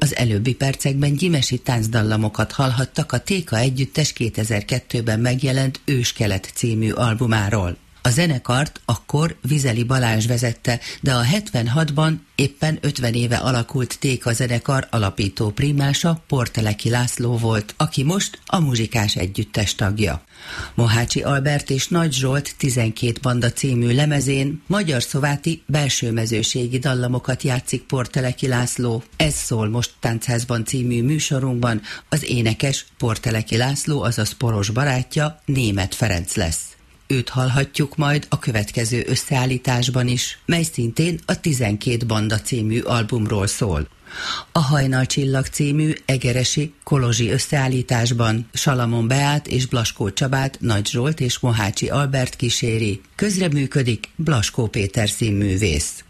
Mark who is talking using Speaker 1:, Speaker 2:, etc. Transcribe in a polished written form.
Speaker 1: Az előbbi percekben gyimesi táncdallamokat hallhattak a Téka együttes 2002-ben megjelent Őskelet című albumáról. A zenekart akkor Vizeli Balázs vezette, de a 76-ban éppen 50 éve alakult Téka zenekar alapító primása Porteleki László volt, aki most a Muzsikás együttes tagja. Mohácsi Albert és Nagy Zsolt 12 banda című lemezén magyar-szováti belsőmezőségi dallamokat játszik Porteleki László. Ez szól most Táncházban című műsorunkban, az énekes Porteleki László, azaz poros barátja Németh Ferenc lesz. Őt hallhatjuk majd a következő összeállításban is, mely szintén a 12 banda című albumról szól. A Hajnalcsillag című egeresi kolozsi összeállításban Salamon Beát és Blaskó Csabát Nagy Zsolt és Mohácsi Albert kíséri. Közreműködik Blaskó Péter színművész.